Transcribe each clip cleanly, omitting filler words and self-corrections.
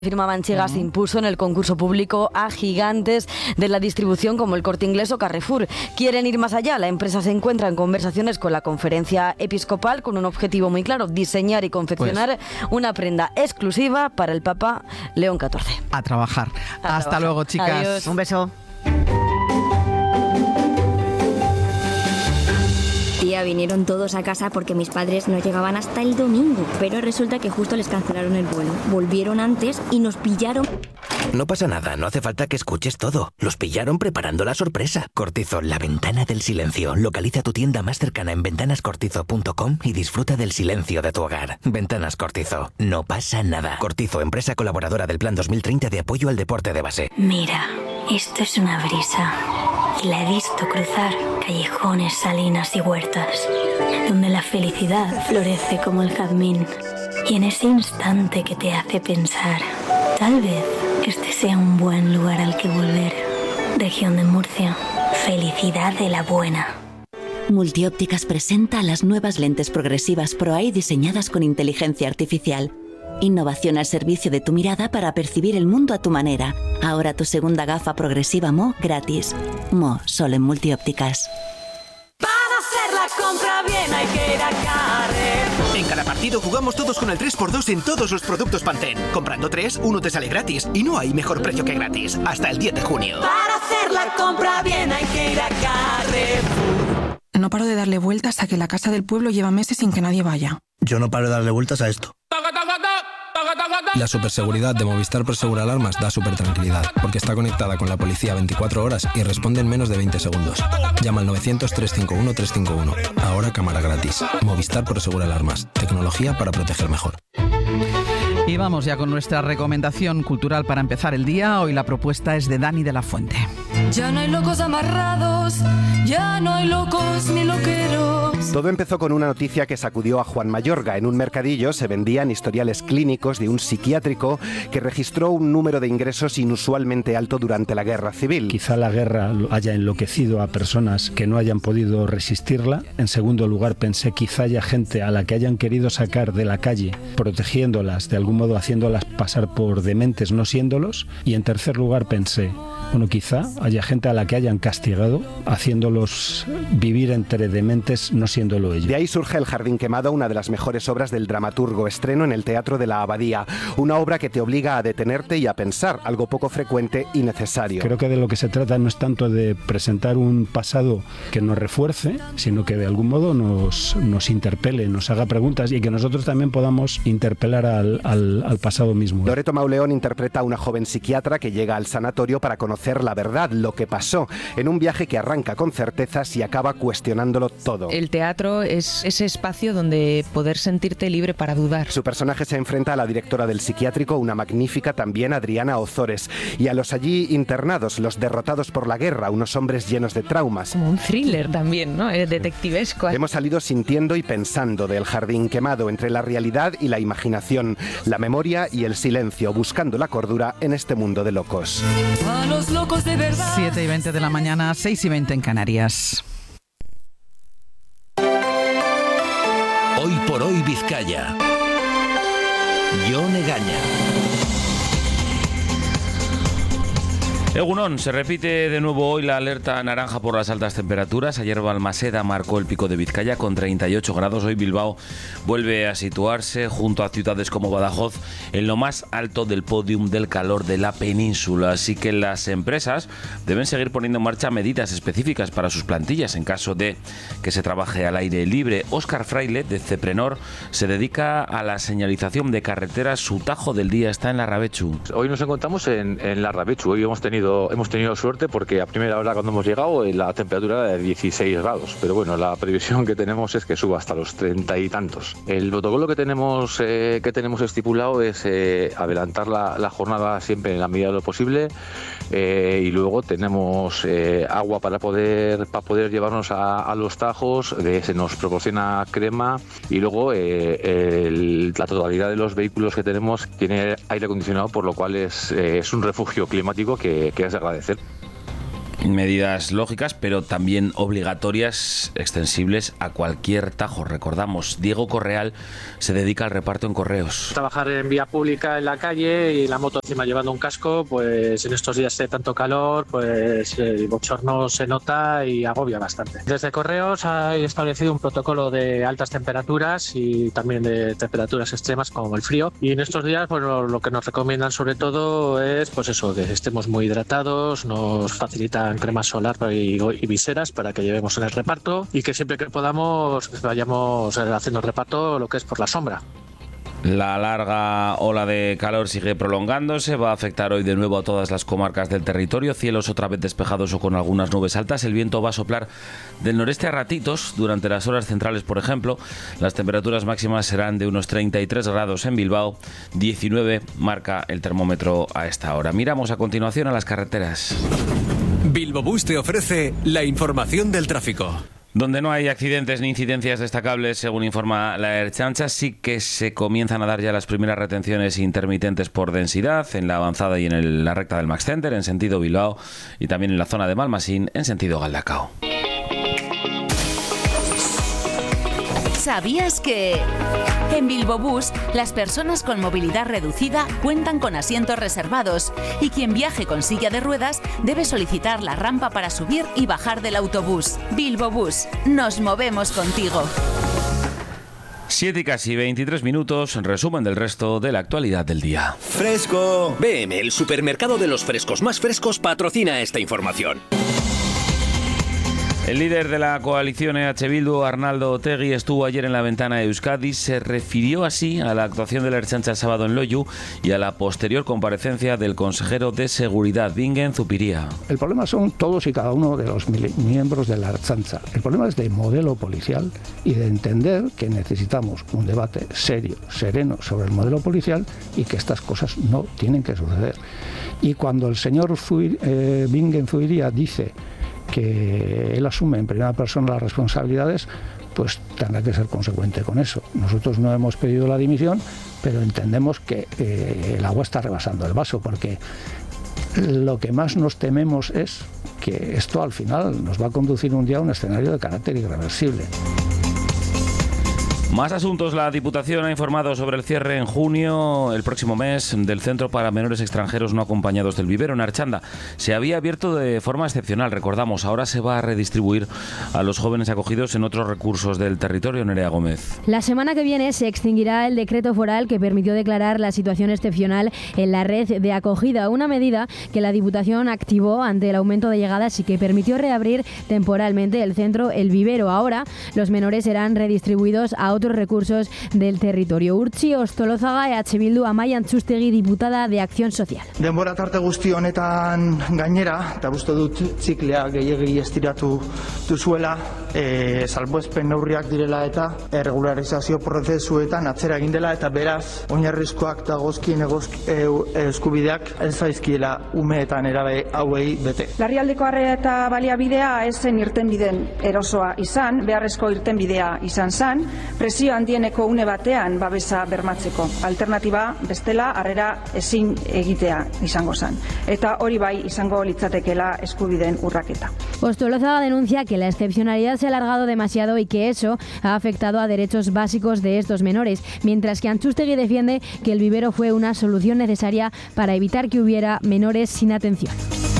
Firma Manchegas impuso en el concurso público a gigantes de la distribución como el Corte Inglés o Carrefour. Quieren ir más allá. La empresa se encuentra en conversaciones con la Conferencia Episcopal con un objetivo muy claro: diseñar y confeccionar una prenda exclusiva para el Papa León XIV. A trabajar. Hasta luego, chicas. Adiós. Un beso. Tía, vinieron todos a casa porque mis padres no llegaban hasta el domingo, pero resulta que justo les cancelaron el vuelo. Volvieron antes y nos pillaron. No pasa nada, no hace falta que escuches todo. Los pillaron preparando la sorpresa. Cortizo, la ventana del silencio. Localiza tu tienda más cercana en ventanascortizo.com y disfruta del silencio de tu hogar. Ventanas Cortizo, no pasa nada. Cortizo, empresa colaboradora del Plan 2030 de apoyo al deporte de base. Mira, esto es una brisa. Y la he visto cruzar callejones, salinas y huertas, donde la felicidad florece como el jazmín. Y en ese instante que te hace pensar, tal vez este sea un buen lugar al que volver. Región de Murcia, felicidad de la buena. Multiópticas presenta las nuevas lentes progresivas Pro-Eye diseñadas con inteligencia artificial. Innovación al servicio de tu mirada para percibir el mundo a tu manera. Ahora tu segunda gafa progresiva Mo gratis. Mo, solo en Multiópticas. Para hacer la compra bien hay que ir a Carrefour. En cada partido jugamos todos con el 3x2 en todos los productos Pantene. Comprando 3, uno te sale gratis. Y no hay mejor precio que gratis. Hasta el 10 de junio. Para hacer la compra bien hay que ir a Carrefour. No paro de darle vueltas a que la casa del pueblo lleva meses sin que nadie vaya. Yo no paro de darle vueltas a esto. La superseguridad de Movistar Prosegura Alarmas da supertranquilidad, porque está conectada con la policía 24 horas y responde en menos de 20 segundos. Llama al 900-351-351. Ahora cámara gratis. Movistar Prosegura Alarmas. Tecnología para proteger mejor. Y vamos ya con nuestra recomendación cultural para empezar el día. Hoy la propuesta es de Dani de la Fuente. Ya no hay locos amarrados, ya no hay locos ni loqueros. Todo empezó con una noticia que sacudió a Juan Mayorga. En un mercadillo se vendían historiales clínicos de un psiquiátrico que registró un número de ingresos inusualmente alto durante la Guerra Civil. Quizá la guerra haya enloquecido a personas que no hayan podido resistirla. En segundo lugar, pensé quizá haya gente a la que hayan querido sacar de la calle, protegiéndolas, de algún modo haciéndolas pasar por dementes no siéndolos. Y en tercer lugar pensé, bueno, quizá haya gente a la que hayan castigado, haciéndolos vivir entre dementes no siéndolo ellos. De ahí surge El Jardín Quemado, una de las mejores obras del dramaturgo. Estreno en el Teatro de la Abadía. Una obra que te obliga a detenerte y a pensar, algo poco frecuente y necesario. Creo que de lo que se trata no es tanto de presentar un pasado que nos refuerce, sino que de algún modo nos interpele, nos haga preguntas y que nosotros también podamos interpelar al pasado mismo. Loreto Mauleón interpreta a una joven psiquiatra que llega al sanatorio para conocer la verdad, lo que pasó, en un viaje que arranca con certezas y acaba cuestionándolo todo. El teatro es ese espacio donde poder sentirte libre para dudar. Su personaje se enfrenta a la directora del psiquiátrico, una magnífica también Adriana Ozores, y a los allí internados, los derrotados por la guerra, unos hombres llenos de traumas. Como un thriller también, ¿no? Detectivesco. Hemos salido sintiendo y pensando del Jardín Quemado, entre la realidad y la imaginación, la memoria y el silencio, buscando la cordura en este mundo de locos. A los locos de verdad. 7:20 de la mañana, 6:20 en Canarias. Hoy por hoy Vizcaya. Jon Egaña. Egunon, se repite de nuevo hoy la alerta naranja por las altas temperaturas. Ayer Balmaseda marcó el pico de Vizcaya con 38 grados. Hoy Bilbao vuelve a situarse junto a ciudades como Badajoz en lo más alto del podium del calor de la península. Así que las empresas deben seguir poniendo en marcha medidas específicas para sus plantillas en caso de que se trabaje al aire libre. Óscar Fraile, de Ceprenor, se dedica a la señalización de carreteras. Su tajo del día está en Larrabechu. Hoy nos encontramos en Larrabechu. Hoy hemos tenido suerte porque a primera hora cuando hemos llegado la temperatura era de 16 grados, pero bueno, la previsión que tenemos es que suba hasta los 30 y tantos. El protocolo que tenemos estipulado es adelantar la jornada siempre en la medida de lo posible, y luego tenemos agua para poder llevarnos a los tajos, se nos proporciona crema, y luego la totalidad de los vehículos que tenemos tiene aire acondicionado, por lo cual es un refugio climático que es de agradecer. Medidas lógicas, pero también obligatorias, extensibles a cualquier tajo. Recordamos, Diego Correal se dedica al reparto en correos. Trabajar en vía pública en la calle y la moto encima llevando un casco, pues en estos días de tanto calor, pues el bochorno se nota y agobia bastante. Desde Correos hay establecido un protocolo de altas temperaturas y también de temperaturas extremas como el frío. Y en estos días, bueno, lo que nos recomiendan sobre todo es, pues eso, que estemos muy hidratados, nos facilitan crema solar y viseras para que llevemos en el reparto y que siempre que podamos vayamos haciendo reparto lo que es por la sombra. La larga ola de calor sigue prolongándose, va a afectar hoy de nuevo a todas las comarcas del territorio, cielos otra vez despejados o con algunas nubes altas, el viento va a soplar del noreste a ratitos durante las horas centrales, por ejemplo, las temperaturas máximas serán de unos 33 grados en Bilbao, 19 marca el termómetro a esta hora. Miramos a continuación a las carreteras. Bilbobús te ofrece la información del tráfico. Donde no hay accidentes ni incidencias destacables, según informa la Ertzaintza, sí que se comienzan a dar ya las primeras retenciones intermitentes por densidad en la avanzada y en la recta del Max Center, en sentido Bilbao, y también en la zona de Malmasín, en sentido Galdacao. ¿Sabías que en Bilbobús las personas con movilidad reducida cuentan con asientos reservados y quien viaje con silla de ruedas debe solicitar la rampa para subir y bajar del autobús? Bilbobús, nos movemos contigo. 7 y casi 23 minutos, resumen del resto de la actualidad del día. ¡Fresco! BM, el supermercado de los frescos más frescos, patrocina esta información. El líder de la coalición EH Bildu, Arnaldo Otegi, estuvo ayer en la ventana de Euskadi. Se refirió así a la actuación de la Ertzaintza el sábado en Loiu y a la posterior comparecencia del consejero de Seguridad, Bingen Zupiria. El problema son todos y cada uno de los miembros de la Ertzaintza. El problema es de modelo policial y de entender que necesitamos un debate serio, sereno sobre el modelo policial y que estas cosas no tienen que suceder. Y cuando el señor Bingen Zupiria dice que él asume en primera persona las responsabilidades, pues tendrá que ser consecuente con eso. Nosotros no hemos pedido la dimisión, pero entendemos que el agua está rebasando el vaso, porque lo que más nos tememos es que esto al final nos va a conducir un día a un escenario de carácter irreversible. Más asuntos. La Diputación ha informado sobre el cierre en junio, el próximo mes, del Centro para Menores Extranjeros No Acompañados del Vivero, en Archanda. Se había abierto de forma excepcional, recordamos. Ahora se va a redistribuir a los jóvenes acogidos en otros recursos del territorio. Nerea Gómez. La semana que viene se extinguirá el decreto foral que permitió declarar la situación excepcional en la red de acogida, una medida que la Diputación activó ante el aumento de llegadas y que permitió reabrir temporalmente el centro El Vivero. Ahora los menores serán redistribuidos a otros recursos del territorio. Urtzi Ostolozaga, EH Bildu, Amaia Antxustegi, diputada de Acción Social. Denbora tarte guzti honetan gainera, eta uste dut ziklea gehiegi estiratu duzuela, salbuespen neurriak direla eta erregularizazio prozesuetan atzera egin dela, eta beraz oinarrizkoak dagozkien eskubideak ez zaizkiela umeetan erabe hauei bete. Larrialdeko arreta baliabidea ez zen irtenbideen erosoa izan, beharrezko irtenbidea izan zen, presio handieneko une batean babesa bermatzeko. Alternatiba bestela harrera ezin egitea izango zen. Eta hori bai izango litzatekeela eskubideen urraketa. Ostolozaga denuncia que la excepcionalidad se ha alargado demasiado y que eso ha afectado a derechos básicos de estos menores, mientras que Antxustegi defiende que el vivero fue una solución necesaria para evitar que hubiera menores sin atención.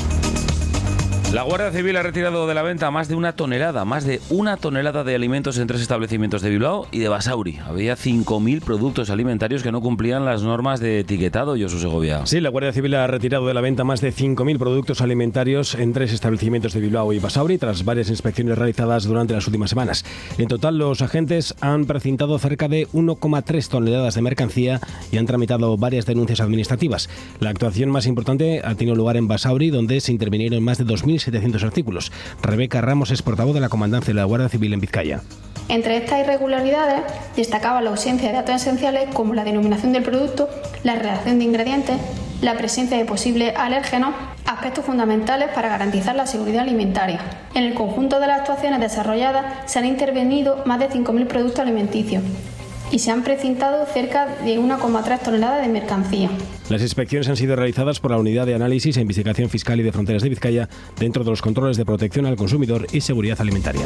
La Guardia Civil ha retirado de la venta más de una tonelada de alimentos en 3 establecimientos de Bilbao y de Basauri. Había 5.000 productos alimentarios que no cumplían las normas de etiquetado. Josu Segovia. Sí, la Guardia Civil ha retirado de la venta más de 5.000 productos alimentarios en 3 establecimientos de Bilbao y Basauri tras varias inspecciones realizadas durante las últimas semanas. En total, los agentes han precintado cerca de 1,3 toneladas de mercancía y han tramitado varias denuncias administrativas. La actuación más importante ha tenido lugar en Basauri, donde se intervinieron más de 2.700 artículos. Rebeca Ramos es portavoz de la Comandancia de la Guardia Civil en Vizcaya. Entre estas irregularidades destacaba la ausencia de datos esenciales como la denominación del producto, la redacción de ingredientes, la presencia de posibles alérgenos, aspectos fundamentales para garantizar la seguridad alimentaria. En el conjunto de las actuaciones desarrolladas se han intervenido más de 5.000 productos alimenticios. y se han precintado cerca de 1,3 toneladas de mercancía. Las inspecciones han sido realizadas por la Unidad de Análisis e Investigación Fiscal y de Fronteras de Vizcaya dentro de los controles de protección al consumidor y seguridad alimentaria.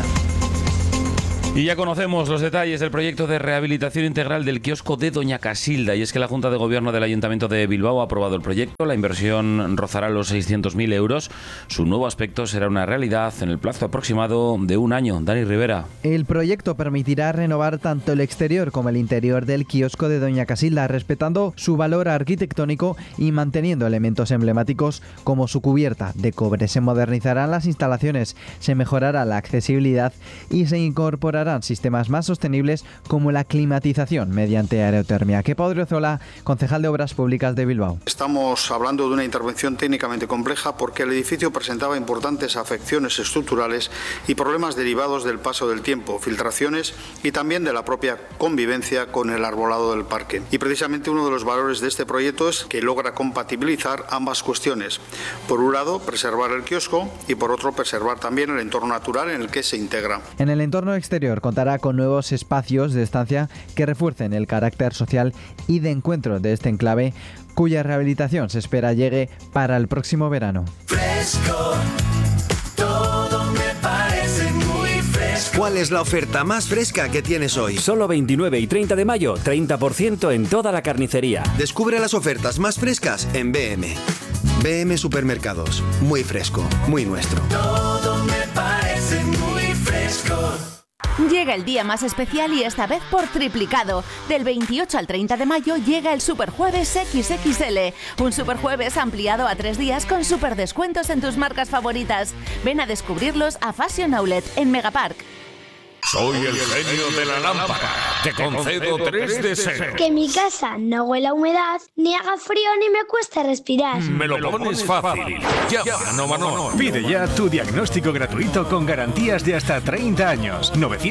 Y ya conocemos los detalles del proyecto de rehabilitación integral del kiosco de Doña Casilda. Y es que la Junta de Gobierno del Ayuntamiento de Bilbao ha aprobado el proyecto. La inversión rozará los 600.000 euros. Su nuevo aspecto será una realidad en el plazo aproximado de un año. Dani Rivera. El proyecto permitirá renovar tanto el exterior como el interior del kiosco de Doña Casilda, respetando su valor arquitectónico y manteniendo elementos emblemáticos como su cubierta de cobre. Se modernizarán las instalaciones, se mejorará la accesibilidad y se incorporará sistemas más sostenibles como la climatización mediante aerotermia. Kepa Odriozola, concejal de Obras Públicas de Bilbao. Estamos hablando de una intervención técnicamente compleja porque el edificio presentaba importantes afecciones estructurales y problemas derivados del paso del tiempo, filtraciones y también de la propia convivencia con el arbolado del parque. Y precisamente uno de los valores de este proyecto es que logra compatibilizar ambas cuestiones. Por un lado, preservar el kiosco y por otro, preservar también el entorno natural en el que se integra. En el entorno exterior contará con nuevos espacios de estancia que refuercen el carácter social y de encuentro de este enclave, cuya rehabilitación se espera llegue para el próximo verano. Fresco, todo me parece muy fresco. ¿Cuál es la oferta más fresca que tienes hoy? Solo 29 y 30 de mayo, 30% en toda la carnicería. Descubre las ofertas más frescas en BM. BM Supermercados. Muy fresco, muy nuestro. Todo me parece muy fresco. Llega el día más especial y esta vez por triplicado. Del 28 al 30 de mayo llega el Superjueves XXL. Un Superjueves ampliado a 3 días con superdescuentos en tus marcas favoritas. Ven a descubrirlos a Fashion Outlet en Megapark. Soy el genio de la lámpara. Te concedo 3 deseos. Que mi casa no huela a humedad, ni haga frío ni me cueste respirar. Me lo pones fácil. Llama a Novanor. Pide ya tu diagnóstico gratuito con garantías de hasta 30 años.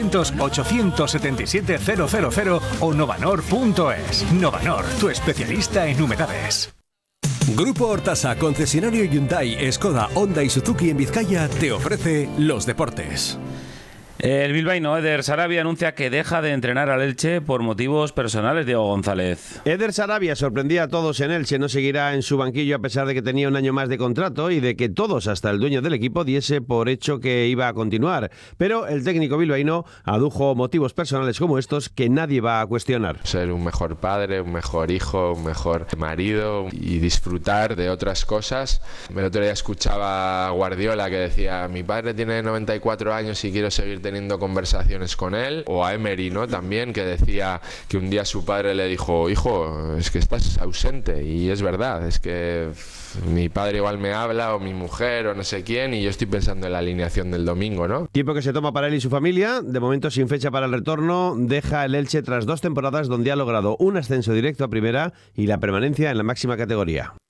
900-877-000 o novanor.es. Novanor, tu especialista en humedades. Grupo Hortasa, concesionario Hyundai, Skoda, Honda y Suzuki en Vizcaya, te ofrece los deportes. El bilbaíno Eder Sarabia anuncia que deja de entrenar al Elche por motivos personales. Diego González. Eder Sarabia sorprendía a todos en Elche. No seguirá en su banquillo a pesar de que tenía un año más de contrato y de que todos, hasta el dueño del equipo, diese por hecho que iba a continuar. Pero el técnico bilbaíno adujo motivos personales como estos que nadie va a cuestionar. Ser un mejor padre, un mejor hijo, un mejor marido y disfrutar de otras cosas. El otro día escuchaba a Guardiola que decía: mi padre tiene 94 años y quiero seguir teniendo conversaciones con él, o a Emery, ¿no? También, que decía que un día su padre le dijo: hijo, es que estás ausente, y es verdad, es que mi padre igual me habla, o mi mujer, o no sé quién, y yo estoy pensando en la alineación del domingo, ¿no? Tiempo que se toma para él y su familia, de momento sin fecha para el retorno. Deja el Elche tras 2 temporadas donde ha logrado un ascenso directo a primera y la permanencia en la máxima categoría.